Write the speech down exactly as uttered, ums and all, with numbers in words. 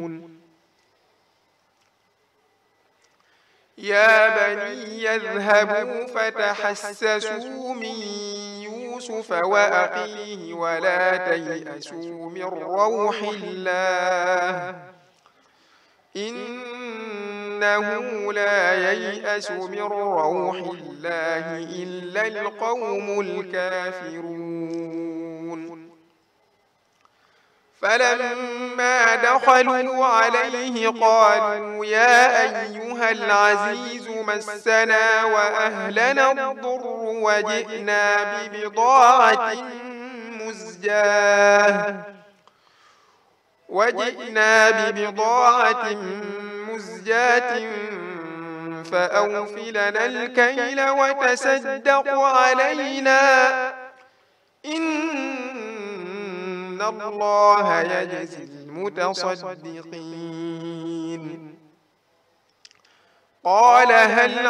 يا بني يذهبوا فتحسسوا من يوسف وأخيه ولا تيأسوا من روح الله إنه لا ييأس من روح الله إلا القوم الكافرون. فلما دخلوا عليه قالوا يا أيها العزيز مسنا وأهلنا الضر وجئنا ببضاعة مزجاة وجئنا ببضاعة مزجاة فأوف لنا الكيل وتصدق علينا إن الله يجزي المتصدقين. قال هل